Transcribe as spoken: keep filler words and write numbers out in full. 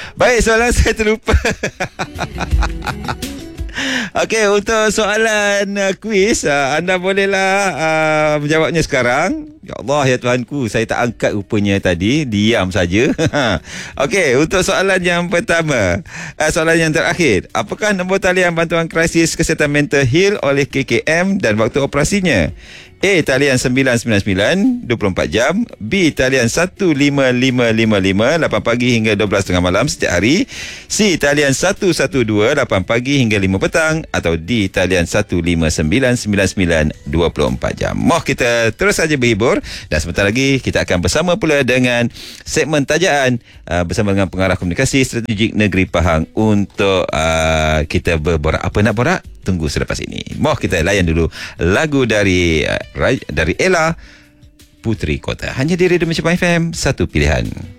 Baik, soalan saya terlupa. Okey, untuk soalan uh, kuis, uh, anda bolehlah uh, menjawabnya sekarang. Ya Allah, ya Tuhanku, saya tak angkat rupanya tadi, diam saja. Okey, untuk soalan yang pertama, uh, soalan yang terakhir, apakah nombor talian bantuan krisis kesihatan mental HEAL oleh K K M dan waktu operasinya? A. Talian sembilan sembilan sembilan dua puluh empat jam. B. Talian satu lima lima lima lima lapan pagi hingga dua belas tengah malam setiap hari. C. Talian satu satu dua lapan pagi hingga lima petang. Atau D. Talian satu lima sembilan sembilan sembilan dua puluh empat jam. Moh kita terus saja berhibur, dan sebentar lagi kita akan bersama pula dengan segmen tajaan uh, bersama dengan pengarah komunikasi strategik Negeri Pahang untuk uh, kita berborak. Apa nak borak? Tunggu selepas ini. Moh kita layan dulu lagu dari uh, dari Ella, Puteri Kota. Hanya di Radio Malaysia F M, satu pilihan.